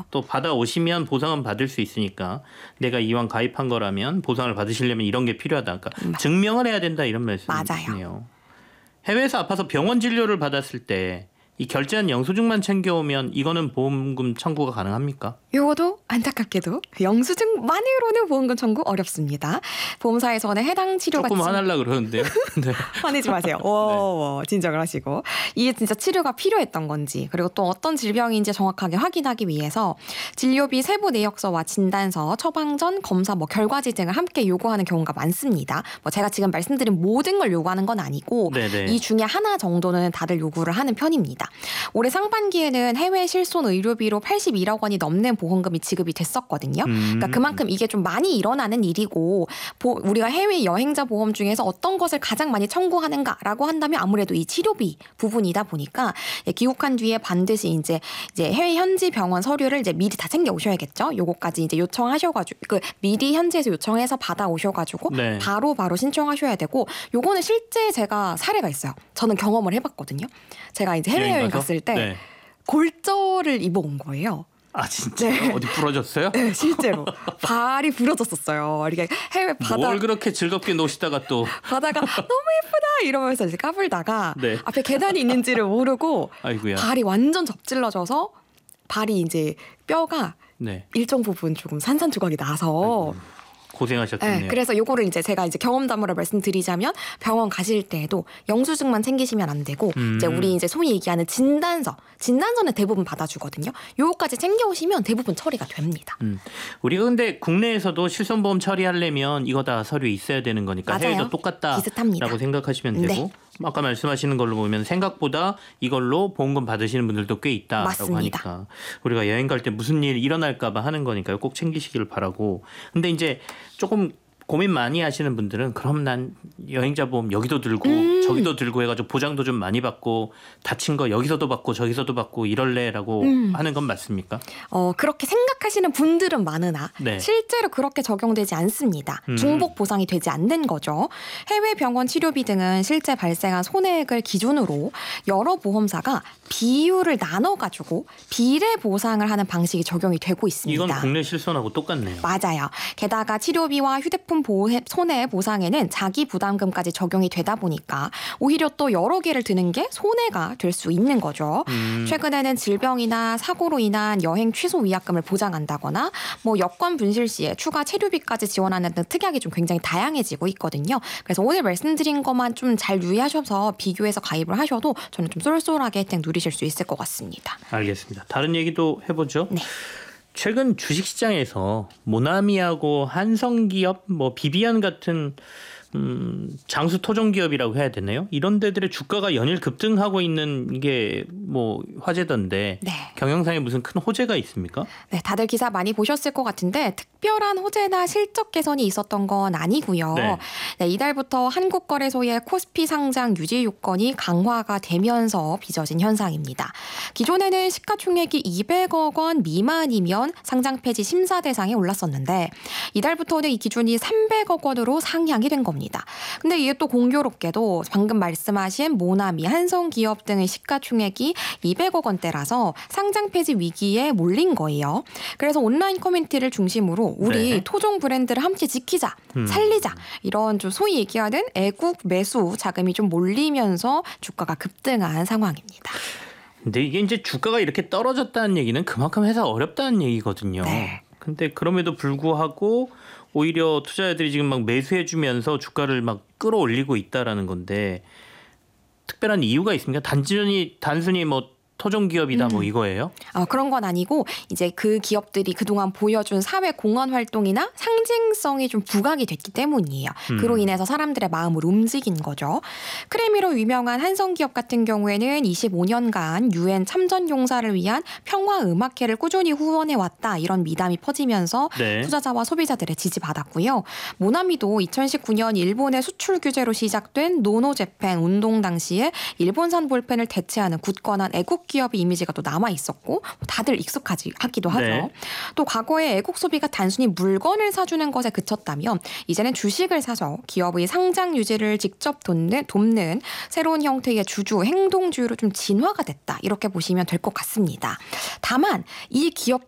또 받아오시면 보상은 받을 수 있으니까 내가 이왕 가입한 거라면 보상을 받으시려면 이런 게 필요하다. 그러니까 증명을 해야 된다 이런 말씀이시네요. 해외에서 아파서 병원 진료를 받았을 때 이 결제한 영수증만 챙겨오면 이거는 보험금 청구가 가능합니까? 요것도 안타깝게도 영수증만으로는 보험금 청구 어렵습니다. 보험사에서는 해당 치료가 조금 화날라 그러는데요. 네. 화내지 마세요. 진정을 하시고 이게 진짜 치료가 필요했던 건지 그리고 또 어떤 질병인지 정확하게 확인하기 위해서 진료비 세부 내역서와 진단서, 처방전, 검사, 결과지 등을 함께 요구하는 경우가 많습니다. 제가 지금 말씀드린 모든 걸 요구하는 건 아니고 이 중에 하나 정도는 다들 요구를 하는 편입니다. 올해 상반기에는 해외 실손 의료비로 81억 원이 넘는 보험금이 지급이 됐었거든요. 그러니까 그만큼 이게 좀 많이 일어나는 일이고 우리가 해외 여행자 보험 중에서 어떤 것을 가장 많이 청구하는가라고 한다면 아무래도 이 치료비 부분이다 보니까 귀국한 뒤에 반드시 이제 해외 현지 병원 서류를 이제 미리 다 챙겨 오셔야겠죠. 요거까지 이제 요청하셔가지고 미리 현지에서 요청해서 받아 오셔가지고 바로 신청하셔야 되고 요거는 실제 제가 사례가 있어요. 저는 경험을 해봤거든요. 제가 이제 해외여행 갔을 때 골절을 입어온 거예요. 아 진짜요? 어디 부러졌어요? 네, 실제로 발이 부러졌었어요. 이렇게 해외 바다 뭘 그렇게 즐겁게 노시다가 또 바다가 너무 예쁘다 이러면서 이제 까불다가 앞에 계단이 있는지를 모르고 아이고야. 발이 완전 접질러져서 발이 이제 뼈가 일정 부분 조금 산산조각이 나서. 고생하셨겠네요. 그래서 요거를 제가 경험담으로 말씀드리자면 병원 가실 때에도 영수증만 챙기시면 안 되고 이제 우리 소위 얘기하는 진단서는 대부분 받아주거든요. 요거까지 챙겨오시면 대부분 처리가 됩니다. 우리가 근데 국내에서도 실손보험 처리하려면 이거 다 서류 있어야 되는 거니까 해외도 똑같다라고 비슷합니다. 생각하시면 되고 아까 말씀하시는 걸로 보면 생각보다 이걸로 보험금 받으시는 분들도 꽤 있다라고 맞습니다. 하니까 우리가 여행 갈 때 무슨 일 일어날까 봐 하는 거니까요. 꼭 챙기시길 바라고. 근데 이제 조금 고민 많이 하시는 분들은 그럼 난 여행자 보험 여기도 들고 저기도 들고 해가지고 보장도 좀 많이 받고 다친 거 여기서도 받고 저기서도 받고 이럴래라고 하는 건 맞습니까? 그렇게 생각하시는 분들은 많으나 실제로 그렇게 적용되지 않습니다. 중복 보상이 되지 않는 거죠. 해외 병원 치료비 등은 실제 발생한 손해액을 기준으로 여러 보험사가 비율을 나눠가지고 비례 보상을 하는 방식이 적용이 되고 있습니다. 이건 국내 실손하고 똑같네요. 맞아요. 게다가 치료비와 휴대폰 손해 보상에는 자기 부담금까지 적용이 되다 보니까 오히려 또 여러 개를 드는 게 손해가 될 수 있는 거죠. 최근에는 질병이나 사고로 인한 여행 취소 위약금을 보장한다거나 여권 분실 시에 추가 체류비까지 지원하는 등 특약이 좀 굉장히 다양해지고 있거든요. 그래서 오늘 말씀드린 것만 좀 잘 유의하셔서 비교해서 가입을 하셔도 저는 좀 쏠쏠하게 혜택 누리실 수 있을 것 같습니다. 알겠습니다. 다른 얘기도 해보죠. 네. 최근 주식시장에서 모나미하고 한성기업, 비비안 같은 장수 토종기업이라고 해야 되나요? 이런 데들의 주가가 연일 급등하고 있는 게 화제던데 경영상에 무슨 큰 호재가 있습니까? 네, 다들 기사 많이 보셨을 것 같은데 특별한 호재나 실적 개선이 있었던 건 아니고요. 이달부터 한국거래소의 코스피 상장 유지 요건이 강화가 되면서 빚어진 현상입니다. 기존에는 시가총액이 200억 원 미만이면 상장 폐지 심사 대상에 올랐었는데 이달부터는 이 기준이 300억 원으로 상향이 된 겁니다. 근데 이게 또 공교롭게도 방금 말씀하신 모나미, 한성기업 등의 시가총액이 200억 원대라서 상장 폐지 위기에 몰린 거예요. 그래서 온라인 커뮤니티를 중심으로 우리 토종 브랜드를 함께 지키자, 살리자 이런 좀 소위 얘기하는 애국 매수 자금이 좀 몰리면서 주가가 급등한 상황입니다. 근데 이게 이제 주가가 이렇게 떨어졌다는 얘기는 그만큼 회사가 어렵다는 얘기거든요. 근데 그럼에도 불구하고 오히려 투자자들이 지금 막 매수해주면서 주가를 막 끌어올리고 있다라는 건데 특별한 이유가 있습니까? 단순히 토종 기업이다 이거예요? 그런 건 아니고 이제 그 기업들이 그동안 보여준 사회 공헌 활동이나 상징성이 좀 부각이 됐기 때문이에요. 그로 인해서 사람들의 마음을 움직인 거죠. 크레미로 유명한 한성기업 같은 경우에는 25년간 유엔 참전 용사를 위한 평화음악회를 꾸준히 후원해왔다 이런 미담이 퍼지면서 투자자와 소비자들의 지지받았고요. 모나미도 2019년 일본의 수출 규제로 시작된 노노재팬 운동 당시에 일본산 볼펜을 대체하는 굳건한 애국 기업의 이미지가 또 남아 있었고 다들 익숙하기도 하죠. 또 과거에 애국 소비가 단순히 물건을 사주는 것에 그쳤다면 이제는 주식을 사서 기업의 상장 유지를 직접 돕는 새로운 형태의 주주, 행동주의로 좀 진화가 됐다 이렇게 보시면 될 것 같습니다. 다만 이 기업